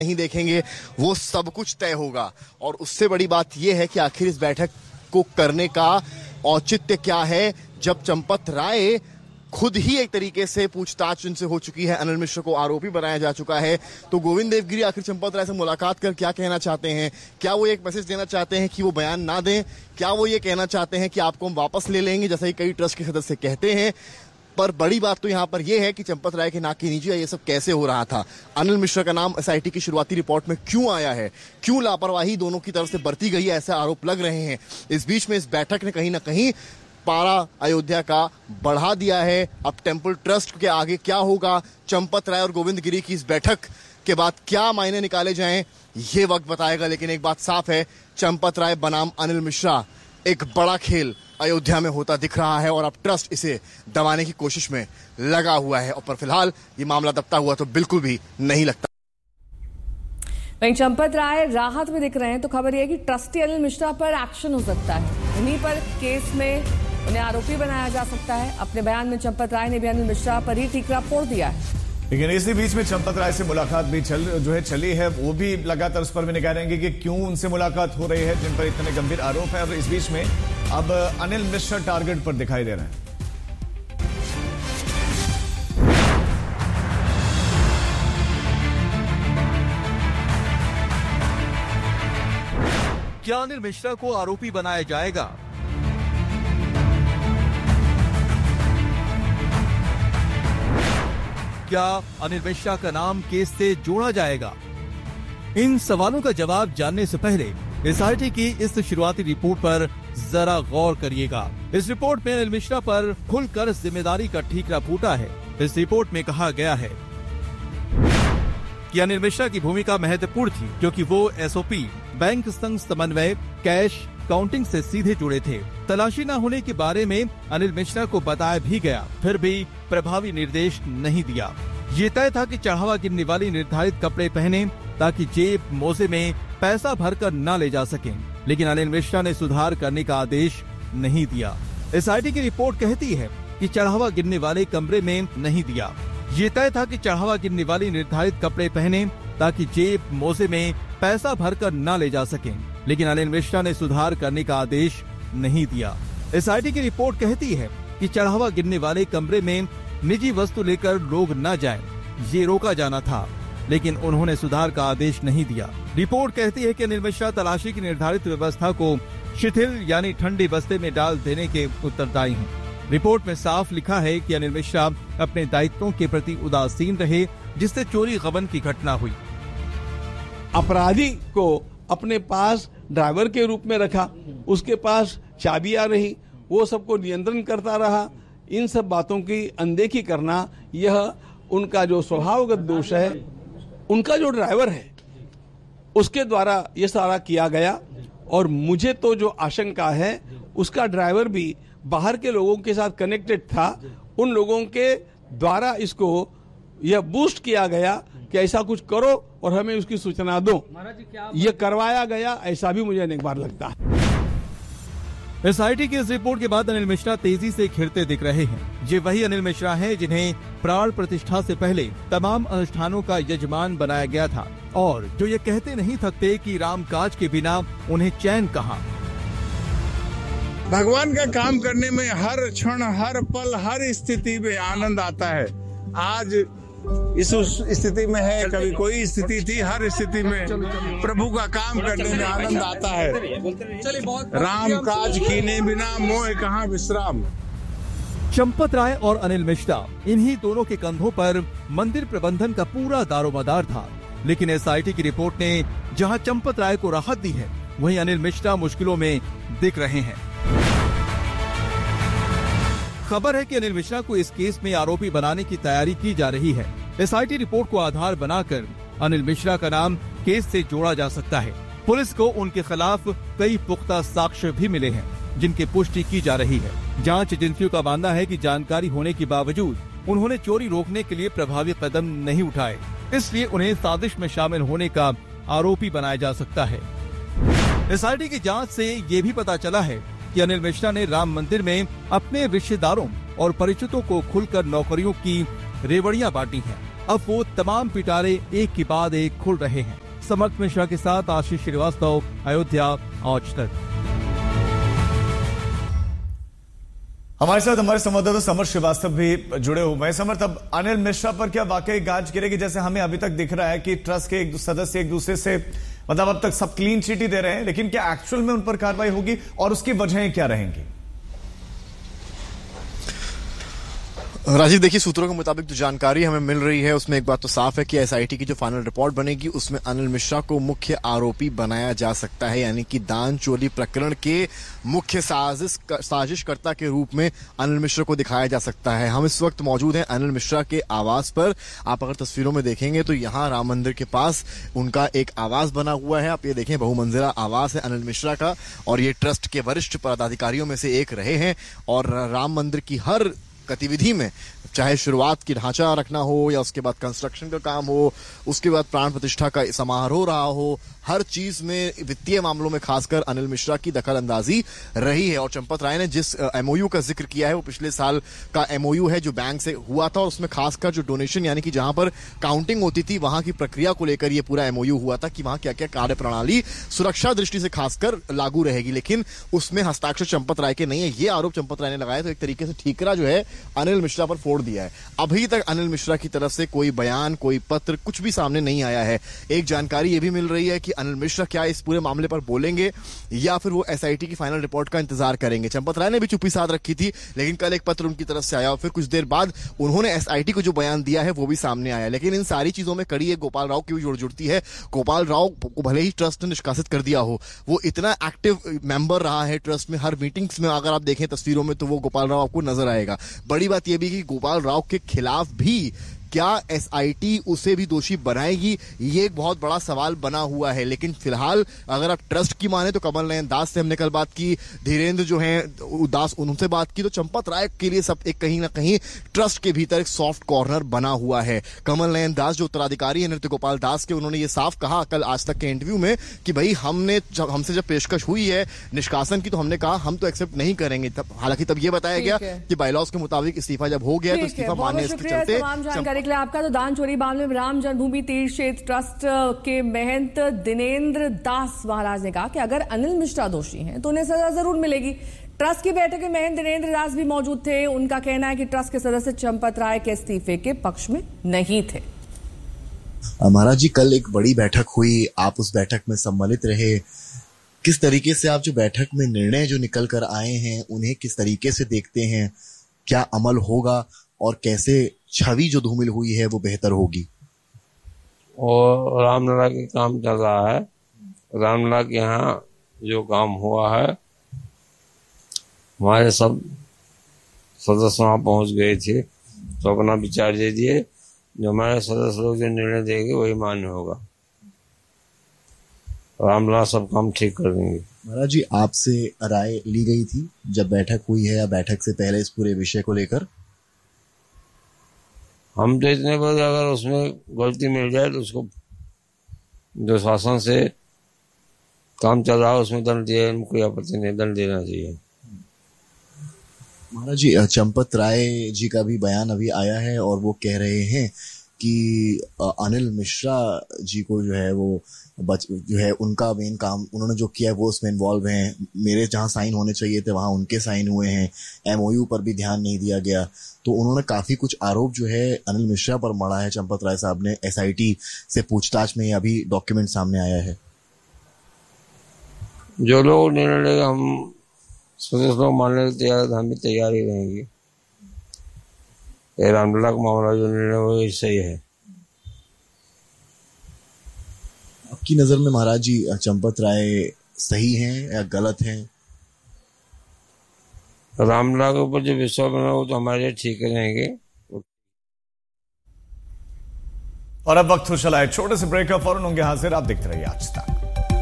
नहीं देखेंगे, वो सब कुछ तय होगा। और उससे बड़ी बात यह है कि आखिर इस बैठक को करने का औचित्य क्या है, जब चंपत राय खुद ही एक तरीके से पूछताछ उनसे हो चुकी है, अनिल मिश्रा को आरोपी बनाया जा चुका है। तो गोविंद देवगिरी आखिर चंपत राय से मुलाकात कर क्या कहना चाहते हैं? क्या वो एक मैसेज देना चाहते हैं कि वो बयान ना दें? क्या वो ये कहना चाहते हैं कि आपको हम वापस ले लेंगे, जैसा कि कई ट्रस्ट के सदस्य कहते हैं? पर बड़ी बात तो यहाँ पर यह है कि चंपत राय के नाक के नीचे ये सब कैसे हो रहा था। अनिल मिश्रा का नाम एसआईटी की शुरुआती रिपोर्ट में क्यों आया है, क्यों लापरवाही दोनों की तरफ से बरती गई है, ऐसे आरोप लग रहे हैं। इस बीच में इस बैठक ने कहीं ना कहीं पारा अयोध्या का बढ़ा दिया है। अब टेंपल ट्रस्ट के आगे क्या होगा, चंपत राय और गोविंद गिरी की इस बैठक के बाद क्या मायने निकाले जाएं, ये वक्त बताएगा। लेकिन एक बात साफ है, चंपत राय बनाम अनिल मिश्रा एक बड़ा खेल अयोध्या में होता दिख रहा है और अब ट्रस्ट इसे दबाने की कोशिश में लगा हुआ है। और पर फिलहाल ये मामला दबता हुआ तो बिल्कुल भी नहीं लगता। वहीं चंपत राय राहत में दिख रहे हैं, तो खबर यह है कि ट्रस्टी अनिल मिश्रा पर एक्शन हो सकता है। उन्हीं पर केस में उन्हें आरोपी बनाया जा सकता है। अपने बयान में चंपत राय ने भी अनिल मिश्रा पर ही ठीकरा फोड़ दिया है। लेकिन इसी बीच में चंपत राय से मुलाकात भी चली है। वो भी लगातार उस पर भी निगाह रहेंगे कि क्यों उनसे मुलाकात हो रही है, जिन पर इतने गंभीर आरोप है। और इस बीच में अब अनिल मिश्रा टारगेट पर दिखाई दे रहे हैं। क्या अनिल मिश्रा को आरोपी बनाया जाएगा? क्या अनिल मिश्रा का नाम केस से जोड़ा जाएगा? इन सवालों का जवाब जानने से पहले एसआईटी की इस शुरुआती रिपोर्ट पर जरा गौर करिएगा। इस रिपोर्ट में अनिल मिश्रा पर खुलकर जिम्मेदारी का ठीकरा फूटा है। इस रिपोर्ट में कहा गया है कि अनिल मिश्रा की भूमिका महत्वपूर्ण थी, क्योंकि वो एसओपी, बैंक संग समन्वय, कैश काउंटिंग से सीधे जुड़े थे। तलाशी न होने के बारे में अनिल मिश्रा को बताया भी गया, फिर भी प्रभावी निर्देश नहीं दिया। ये तय था कि चढ़ावा गिनने वाली निर्धारित कपड़े पहने, ताकि जेब मोजे में पैसा भरकर न ले जा सकें। लेकिन अनिल मिश्रा ने सुधार करने का आदेश नहीं दिया। एसआईटी की रिपोर्ट कहती है कि चढ़ावा गिनने वाले कमरे में नहीं दिया। ये तय था कि चढ़ावा गिनने वाली निर्धारित कपड़े पहने, ताकि जेब मोजे में पैसा भरकर न ले जा सकें। लेकिन अनिल मिश्रा ने सुधार करने का आदेश नहीं दिया। एसआईटी की रिपोर्ट कहती है कि चढ़ावा गिनने वाले कमरे में निजी वस्तु लेकर लोग न जाएं, ये रोका जाना था, लेकिन उन्होंने सुधार का आदेश नहीं दिया। रिपोर्ट कहती है कि अनिल मिश्रा तलाशी की निर्धारित व्यवस्था को शिथिल यानी ठंडे बस्ते में डाल देने के उत्तरदायी हैं। रिपोर्ट में साफ लिखा है कि अनिल मिश्रा अपने दायित्वों के प्रति उदासीन रहे, जिससे चोरी गबन की घटना हुई। अपराधी को अपने पास ड्राइवर के रूप में रखा, उसके पास चाबियां रही, वो सबको नियंत्रण करता रहा। इन सब बातों की अनदेखी करना, यह उनका जो स्वभावगत दोष है, उनका जो ड्राइवर है उसके द्वारा ये सारा किया गया। और मुझे तो जो आशंका है, उसका ड्राइवर भी बाहर के लोगों के साथ कनेक्टेड था। उन लोगों के द्वारा इसको यह बूस्ट किया गया कि ऐसा कुछ करो और हमें उसकी सूचना दो। ये करवाया गया, ऐसा भी मुझे एक बार लगता है। एसआईटी की इस रिपोर्ट के बाद अनिल मिश्रा तेजी से खिलते दिख रहे हैं। ये वही अनिल मिश्रा हैं जिन्हें प्राण प्रतिष्ठा से पहले तमाम अनुष्ठानों का यजमान बनाया गया था, और जो ये कहते नहीं थकते कि रामकाज के बिना उन्हें चैन कहाँ। भगवान का काम करने में हर क्षण, हर पल, हर स्थिति में आनंद आता है। आज इस स्थिति में है, कभी कोई स्थिति थी, हर स्थिति में प्रभु का काम करने में आनंद आता है। राम काज कीने बिना मोह कहाँ विश्राम। चंपत राय और अनिल मिश्रा, इन्हीं दोनों के कंधों पर मंदिर प्रबंधन का पूरा दारोमदार था। लेकिन एसआईटी की रिपोर्ट ने जहां चंपत राय को राहत दी है, वहीं अनिल मिश्रा मुश्किलों में दिख रहे हैं। खबर है कि अनिल मिश्रा को इस केस में आरोपी बनाने की तैयारी की जा रही है। एसआईटी रिपोर्ट को आधार बनाकर अनिल मिश्रा का नाम केस से जोड़ा जा सकता है। पुलिस को उनके खिलाफ कई पुख्ता साक्ष्य भी मिले हैं, जिनकी पुष्टि की जा रही है। जांच एजेंसियों का मानना है कि जानकारी होने के बावजूद उन्होंने चोरी रोकने के लिए प्रभावी कदम नहीं उठाए, इसलिए उन्हें साजिश में शामिल होने का आरोपी बनाया जा सकता है। एसआईटी की जांच से ये भी पता चला है कि अनिल मिश्रा ने राम मंदिर में अपने रिश्तेदारों और परिचितों को खुलकर नौकरियों की रेवड़ियां बांटी हैं। अब वो तमाम पिटारे एक के बाद एक खुल रहे हैं। समर्थ मिश्रा के साथ आशीष श्रीवास्तव, अयोध्या, आज तक। हमारे साथ हमारे संवाददाता समर्थ श्रीवास्तव भी जुड़े हुए हैं। समर्थ, अब अनिल मिश्रा पर क्या वाकई गाज गिरेगी? जैसे हमें अभी तक दिख रहा है कि ट्रस्ट के एक सदस्य एक दूसरे से मतलब अब तक सब क्लीन चिट ही दे रहे हैं, लेकिन क्या एक्चुअल में उन पर कार्रवाई होगी और उसकी वजहें क्या रहेंगी? राजीव, देखिए, सूत्रों के मुताबिक जो जानकारी हमें मिल रही है उसमें एक बात तो साफ है कि एसआईटी की जो फाइनल रिपोर्ट बनेगी उसमें अनिल मिश्रा को मुख्य आरोपी बनाया जा सकता है, यानी कि दान चोरी प्रकरण के मुख्य साजिशकर्ता के रूप में अनिल मिश्रा को दिखाया जा सकता है। हम इस वक्त मौजूद हैं अनिल मिश्रा के आवास पर। आप अगर तस्वीरों में देखेंगे तो यहाँ राम मंदिर के पास उनका एक आवास बना हुआ है। आप ये देखें, बहुमंजिला आवास है अनिल मिश्रा का, और ये ट्रस्ट के वरिष्ठ पदाधिकारियों में से एक रहे हैं। और राम मंदिर की हर गतिविधि में, चाहे शुरुआत की ढांचा रखना हो या उसके बाद कंस्ट्रक्शन का काम हो, उसके बाद प्राण प्रतिष्ठा का समारोह रहा हो, हर चीज में वित्तीय मामलों में खासकर अनिल मिश्रा की दखल अंदाजी रही है। और चंपत राय ने जिस एमओयू का जिक्र किया है वो पिछले साल का एमओयू है जो बैंक से हुआ था, और उसमें खासकर जो डोनेशन यानी कि जहां पर काउंटिंग होती थी वहां की प्रक्रिया को लेकर ये पूरा एमओयू हुआ था कि वहां क्या क्या कार्य प्रणाली सुरक्षा दृष्टि से खासकर लागू रहेगी, लेकिन उसमें हस्ताक्षर चंपत राय के नहीं है। ये आरोप चंपत राय ने लगाया, तो एक तरीके से ठीकरा जो है अनिल मिश्रा पर फोड़ दिया है। अभी तक अनिल मिश्रा की तरफ से कोई बयान, कोई पत्र, कुछ भी सामने नहीं आया है। एक जानकारी ये भी मिल रही है कि अनिल मिश्रा क्या इस पूरे मामले पर बोलेंगे या फिर वो एसआईटी की फाइनल रिपोर्ट का इंतजार करेंगे। चंपत राय ने भी चुप्पी साध रखी थी, लेकिन कल एक पत्र उनकी तरफ से आया और फिर कुछ देर बाद उन्होंने एसआईटी को जो बयान दिया है वो भी सामने आया। लेकिन इन सारी चीजों में कड़ी एक गोपाल राव की भी जुड़ती है। गोपाल राव को भले ही ट्रस्ट ने निष्कासित कर दिया हो, वो इतना एक्टिव मेंबर रहा है ट्रस्ट में। हर मीटिंग्स में अगर आप देखें तस्वीरों में तो वो गोपाल राव आपको नजर आएगा। बड़ी बात यह भी कि गोपाल राव के खिलाफ भी क्या एसआईटी उसे भी दोषी बनाएगी, ये एक बहुत बड़ा सवाल बना हुआ है। लेकिन फिलहाल अगर आप ट्रस्ट की माने तो कमल नयन दास से हमने कल बात की, धीरेन्द्र जो हैं दास उनसे बात की, तो चंपत राय के लिए सब एक कहीं ना कहीं ट्रस्ट के भीतर एक सॉफ्ट कॉर्नर बना हुआ है। कमल नयन दास जो उत्तराधिकारी है नृत्य गोपाल दास के, उन्होंने ये साफ कहा कल आज तक के इंटरव्यू में कि भाई हमसे जब पेशकश हुई है निष्कासन की तो हमने कहा हम तो एक्सेप्ट नहीं करेंगे। हालांकि तब ये बताया गया कि बायलॉज के मुताबिक इस्तीफा जब हो गया तो इस्तीफा मानने के चलते आपका। तो दान चोरी मामले में राम जन्मभूमि तीर्थ क्षेत्र ट्रस्ट के महंत दिनेंद्र दास महाराज ने कहा कि अगर अनिल मिश्रा दोषी हैं तो उन्हें सजा जरूर मिलेगी। ट्रस्ट की बैठक में महंत दिनेंद्र दास भी मौजूद थे। उनका कहना है कि ट्रस्ट के सदस्य चंपत राय के इस्तीफे के पक्ष में नहीं थे। महाराज जी, कल एक बड़ी बैठक हुई, आप उस बैठक में सम्मिलित रहे। किस तरीके से आप जो बैठक में निर्णय जो निकल कर आए हैं उन्हें किस तरीके से देखते हैं? क्या अमल होगा और कैसे छवि जो धूमिल हुई है वो बेहतर होगी? और रामलला के काम चल रहा है। रामलला के यहाँ जो काम हुआ है, हमारे सब सदस्य वहाँ पहुँच गए थे तो अपना विचार दे दिए। जो हमारे सदस्य लोग जो निर्णय देंगे वही मान्य होगा। रामलला सब काम ठीक कर देंगे। महाराज जी, आपसे राय ली गई थी जब बैठक हुई है या बैठक से पहले इस पूरे विषय को लेकर? हम तो इतने बड़े, अगर उसमें गलती मिल जाए तो उसको जो शासन से काम चल रहा है उसमें दंड दिया, कोई आपत्ति नहीं, दंड देना चाहिए। महाराज जी, चंपत राय जी का भी बयान अभी आया है और वो कह रहे हैं कि अनिल मिश्रा जी को जो है वो जो है उनका मेन काम उन्होंने जो किया है वो उसमें इन्वॉल्व हैं। मेरे जहां साइन होने चाहिए थे वहां उनके साइन हुए हैं। एमओयू पर भी ध्यान नहीं दिया गया। तो उन्होंने काफी कुछ आरोप जो है अनिल मिश्रा पर मढ़ा है चंपत राय साहब ने। एसआईटी से पूछताछ में अभी डॉक्यूमेंट सामने आया है। जो लोग निर्णय लेगा हम सदस्य लोग मानने के तैयार, हम भी तैयार ही रहेंगे। रामलला का मामला जो निर्णय वो सही है। आपकी नजर में महाराज जी चंपत राय सही हैं या गलत हैं? रामलला के ऊपर जो विश्वास बना वो तो हमारे लिए ठीक रहेंगे। और अब वक्त हो चला है छोटे से ब्रेक का, फौरन होंगे हाजिर। आप देखते रहिए आज तक।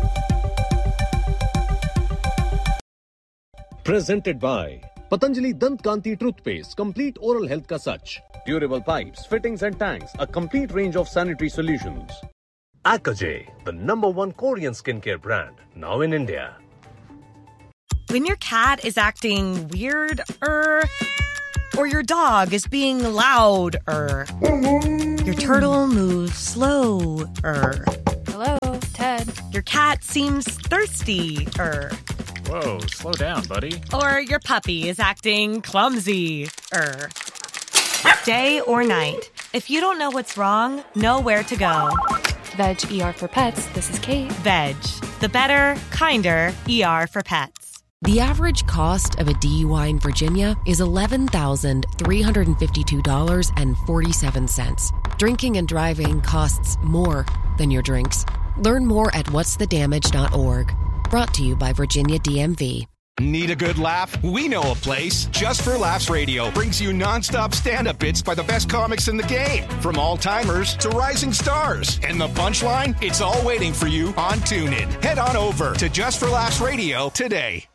Presented by Patanjali Dant Kanti Toothpaste, complete oral health ka sach. Durable pipes, fittings and tanks, a complete range of sanitary solutions. Akaje, the #1 Korean skincare brand, now in India. When your cat is acting weird, or your dog is being loud, Your turtle moves slower. Hello, Ted. Your cat seems thirsty-er. Whoa, slow down, buddy. Or your puppy is acting clumsy-er. Day or night, if you don't know what's wrong, know where to go. Veg ER for Pets, this is Kate. Veg, the better, kinder ER for pets. The average cost of a DUI in Virginia is $11,352.47. Drinking and driving costs more than your drinks. Learn more at whatsthedamage.org. Brought to you by Virginia DMV. Need a good laugh? We know a place. Just for Laughs Radio brings you nonstop stand-up bits by the best comics in the game. From all-timers to rising stars. And the punchline? It's all waiting for you on TuneIn. Head on over to Just for Laughs Radio today.